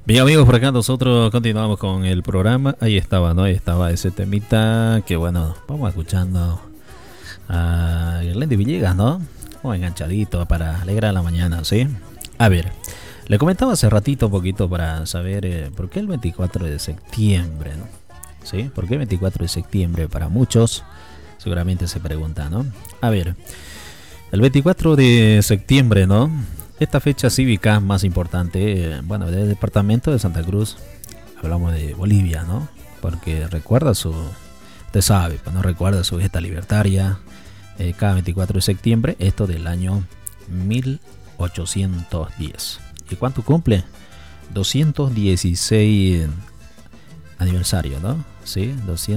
Bien amigos, por acá nosotros continuamos con el programa. Ahí estaba, ¿no? Ahí estaba ese temita que bueno, vamos escuchando a Irlendi Villegas, ¿no? O enganchadito para alegrar la mañana, ¿sí? A ver, le comentaba hace ratito un poquito para saber por qué el 24 de septiembre, ¿no? ¿Sí? ¿Por qué el 24 de septiembre? Para muchos seguramente se preguntan, ¿no? A ver, el 24 de septiembre, ¿no? Esta fecha cívica más importante, bueno, del departamento de Santa Cruz, hablamos de Bolivia, ¿no? Porque recuerda usted sabe, cuando recuerda su gesta libertaria, cada 24 de septiembre, esto del año 1810. ¿Y cuánto cumple? 216 aniversario, ¿no? Sí,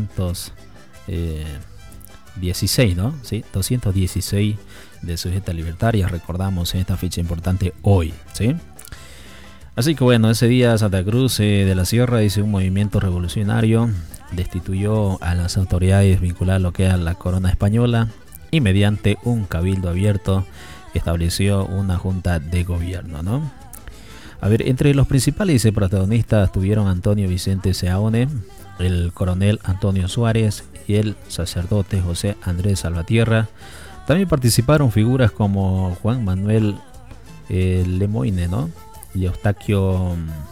216, ¿no? Sí, 216 de su gesta libertaria, recordamos en esta fecha importante hoy, ¿sí? Así que bueno, ese día Santa Cruz de la Sierra hizo un movimiento revolucionario, destituyó a las autoridades vinculadas a lo que era la corona española y mediante un cabildo abierto estableció una junta de gobierno, ¿no? A ver, entre los principales protagonistas tuvieron Antonio Vicente Seaone, el coronel Antonio Suárez y el sacerdote José Andrés Salvatierra. También participaron figuras como Juan Manuel Lemoine, ¿no? Y Eustaquio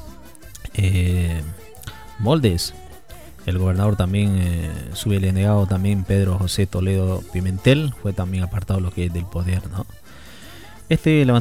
Moldes. El gobernador también, subdelegado también Pedro José Toledo Pimentel, fue también apartado lo que es del poder, ¿no? Este